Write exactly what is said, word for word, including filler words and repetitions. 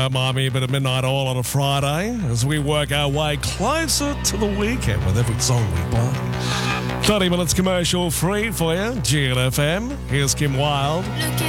Miami, a bit of Midnight Oil on a Friday as we work our way closer to the weekend with every song we play. thirty minutes commercial free for you, G N F M. Here's Kim Wilde. Look at